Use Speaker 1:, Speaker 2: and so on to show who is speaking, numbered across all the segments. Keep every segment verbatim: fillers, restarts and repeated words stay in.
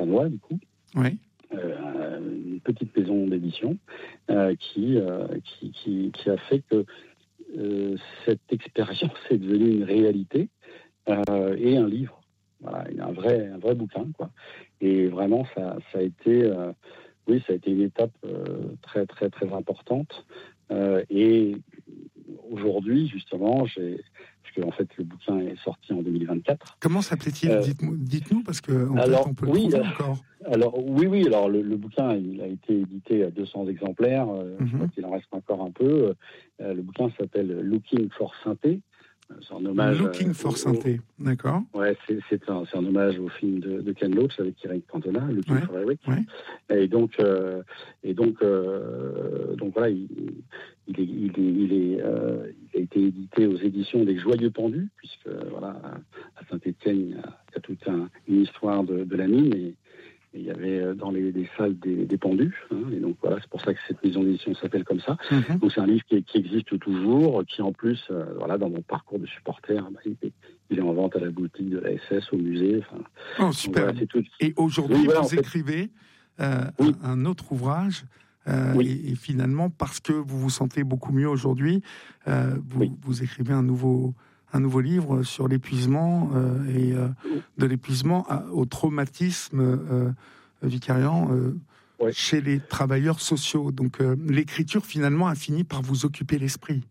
Speaker 1: Lausannois, du coup.
Speaker 2: Oui.
Speaker 1: Euh, une petite maison d'édition euh, qui, euh, qui, qui, qui a fait que euh, cette expérience est devenue une réalité euh, et un livre. Voilà, un vrai, un vrai bouquin, quoi. Et vraiment, ça, ça a été, euh, oui, ça a été une étape euh, très, très, très importante. Euh, et aujourd'hui, justement, j'ai, parce que en fait, le bouquin est sorti en deux mille vingt-quatre.
Speaker 2: Comment s'appelait-il ?
Speaker 1: Euh,
Speaker 2: Dites-nous, dites-nous, parce que en
Speaker 1: alors,
Speaker 2: fait, on peut
Speaker 1: oui,
Speaker 2: le trouver
Speaker 1: euh,
Speaker 2: encore.
Speaker 1: Alors oui, oui. Alors le, le bouquin, il a été édité à deux cents exemplaires. Euh,
Speaker 2: Mm-hmm.
Speaker 1: Je crois qu'il en reste encore un peu. Euh, le bouquin s'appelle Looking for Synthé. C'est un hommage.
Speaker 2: Looking
Speaker 1: euh,
Speaker 2: for
Speaker 1: au,
Speaker 2: Synthé, d'accord.
Speaker 1: Ouais, c'est, c'est, un, c'est un hommage au film de, de Ken Loach avec Eric Cantona, Looking
Speaker 2: Ouais,
Speaker 1: for Eric.
Speaker 2: ouais.
Speaker 1: Et donc, euh, et donc, euh, donc voilà, il, il, est, il, est, il, est, euh, il a été édité aux éditions des Joyeux Pendus, puisque voilà, à Saint-Étienne, il y a, il y a toute un, une histoire de, de la mine. Et, Et il y avait dans les, les salles des, des pendus, hein, et donc voilà, c'est pour ça que cette maison d'édition s'appelle comme ça.
Speaker 2: Mm-hmm.
Speaker 1: Donc c'est un livre qui, qui existe toujours, qui en plus, euh, voilà, dans mon parcours de supporter, bah, il, est, il est en vente à la boutique de la S S, au musée.
Speaker 2: Oh super.
Speaker 1: Voilà, c'est tout.
Speaker 2: Et aujourd'hui,
Speaker 1: donc, voilà,
Speaker 2: vous
Speaker 1: en fait,
Speaker 2: écrivez euh,
Speaker 1: oui.
Speaker 2: un, un autre ouvrage. Euh,
Speaker 1: oui.
Speaker 2: et, et finalement, parce que vous vous sentez beaucoup mieux aujourd'hui, euh, vous,
Speaker 1: oui.
Speaker 2: vous écrivez un nouveau, un nouveau livre sur l'épuisement euh, et euh, de l'épuisement à, au traumatisme euh, vicariant euh,
Speaker 1: ouais.
Speaker 2: chez les travailleurs sociaux. Donc euh, l'écriture finalement a fini par vous occuper l'esprit.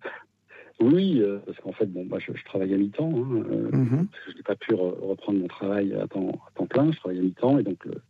Speaker 1: Oui, euh, parce qu'en fait, bon, bah, je, je travaille à mi-temps, hein, euh,
Speaker 2: mm-hmm.
Speaker 1: parce que je n'ai pas pu re- reprendre mon travail à temps, à temps plein. Je travaille à mi-temps, et donc le,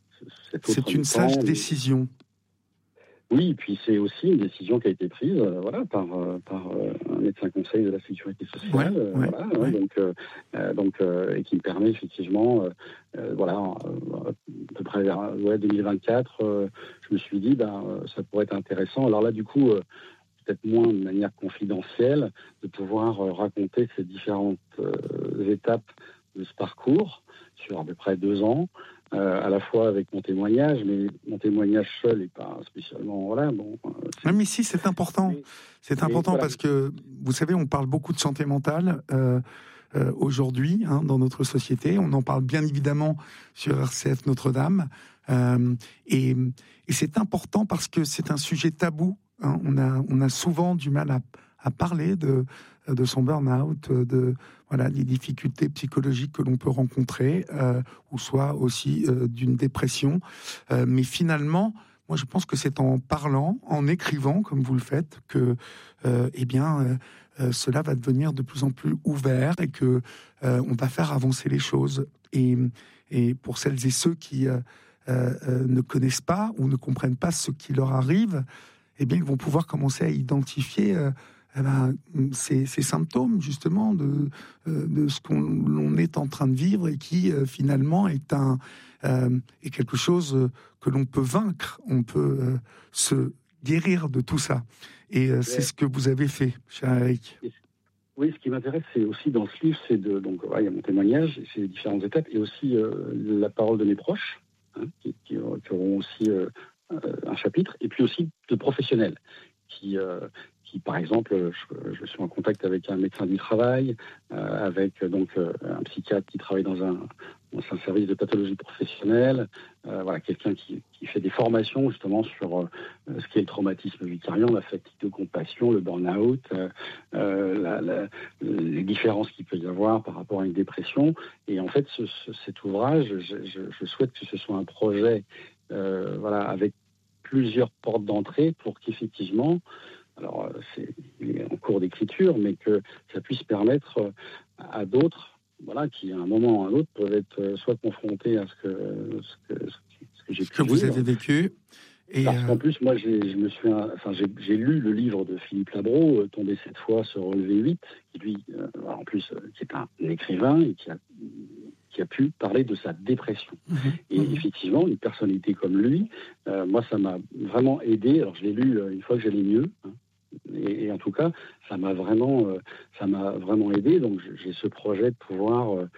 Speaker 1: cet autre
Speaker 2: c'est une
Speaker 1: mi-temps,
Speaker 2: sage décision.
Speaker 1: Oui, et puis c'est aussi une décision qui a été prise, euh, voilà, par euh, par euh, un médecin conseil de la sécurité sociale,
Speaker 2: ouais,
Speaker 1: euh,
Speaker 2: ouais,
Speaker 1: voilà,
Speaker 2: ouais.
Speaker 1: hein, donc euh, donc euh, et qui me permet effectivement, euh, euh, voilà, euh, à peu près vers ouais, deux mille vingt-quatre, euh, je me suis dit, ben euh, ça pourrait être intéressant. Alors là, du coup, euh, peut-être moins de manière confidentielle, de pouvoir euh, raconter ces différentes euh, étapes de ce parcours sur à peu près deux ans. Euh, à la fois avec mon témoignage, mais mon témoignage seul n'est pas spécialement... Voilà, bon, euh,
Speaker 2: c'est... Mais si, c'est important. Mais, c'est important voilà. Parce que, vous savez, on parle beaucoup de santé mentale euh, euh, aujourd'hui hein, dans notre société. On en parle bien évidemment sur R C F Notre-Dame. Euh, et, et c'est important parce que c'est un sujet tabou. Hein. On a, on a souvent du mal à, à parler de, de son burn-out, de... Voilà, des difficultés psychologiques que l'on peut rencontrer, euh, ou soit aussi euh, d'une dépression. Euh, mais finalement, moi, je pense que c'est en parlant, en écrivant, comme vous le faites, que, euh, eh bien, euh, euh, cela va devenir de plus en plus ouvert et que euh, on va faire avancer les choses. Et, et pour celles et ceux qui euh, euh, ne connaissent pas ou ne comprennent pas ce qui leur arrive, eh bien, ils vont pouvoir commencer à identifier. Euh, Eh ben, ces, ces symptômes justement de, de ce qu'on l'on est en train de vivre et qui euh, finalement est, un, euh, est quelque chose que l'on peut vaincre, on peut euh, se guérir de tout ça. Et euh, c'est ce que vous avez fait, cher Eric.
Speaker 1: Oui, ce qui m'intéresse, c'est aussi dans ce livre, c'est de, donc ouais, il y a mon témoignage, c'est les différentes étapes, et aussi euh, la parole de mes proches, hein, qui, qui, qui auront aussi euh, un chapitre, et puis aussi de professionnels. Qui, euh, qui, par exemple, je, je suis en contact avec un médecin du travail, euh, avec donc euh, un psychiatre qui travaille dans un, dans un service de pathologie professionnelle, euh, voilà, quelqu'un qui, qui fait des formations justement sur euh, ce qu'est le traumatisme vicariant, la fatigue de compassion, le burn-out, euh, euh, la, la, les différences qu'il peut y avoir par rapport à une dépression. Et en fait, ce, ce, cet ouvrage, je, je, je souhaite que ce soit un projet, euh, voilà, avec plusieurs portes d'entrée pour qu'effectivement, alors c'est, il est en cours d'écriture, mais que ça puisse permettre à d'autres, voilà, qui à un moment ou à un autre peuvent être soit confrontés à ce que, ce que, ce que j'ai
Speaker 2: ce
Speaker 1: pu
Speaker 2: que vous
Speaker 1: vivre.
Speaker 2: avez vécu. Et
Speaker 1: Parce
Speaker 2: euh...
Speaker 1: qu'en plus, moi, j'ai, je me suis, enfin, j'ai, j'ai lu le livre de Philippe Labro, euh, Tomber cette fois, se relever huit, qui lui, euh, en plus, euh, qui est un écrivain et qui a qui a pu parler de sa dépression. Mmh. Et mmh. effectivement, une personnalité comme lui, euh, moi, ça m'a vraiment aidé. Alors, je l'ai lu euh, une fois que j'allais mieux, hein, et, et en tout cas, ça m'a vraiment, euh, ça m'a vraiment aidé. Donc, j'ai ce projet de pouvoir euh,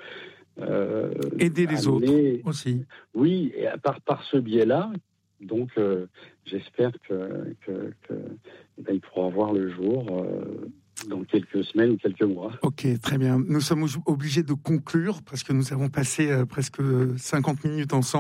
Speaker 2: euh, aider les amener, autres aussi.
Speaker 1: Oui, et par par ce biais-là. Donc, euh, j'espère que, que, que eh ben, il pourra voir le jour. Euh, dans quelques semaines ou quelques mois.
Speaker 2: Ok, très bien. Nous sommes obligés de conclure parce que nous avons passé euh, presque cinquante minutes ensemble.